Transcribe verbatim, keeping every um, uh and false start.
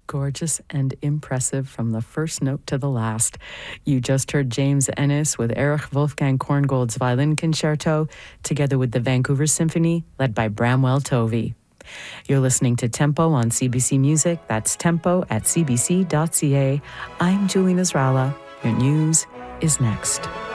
Gorgeous and impressive from the first note to the last. You just heard James Ennis with Erich Wolfgang Korngold's Violin Concerto, together with the Vancouver Symphony, led by Bramwell Tovey. You're listening to Tempo on C B C Music. That's tempo at c b c dot c a. I'm Julie Nasrallah. Your news is next.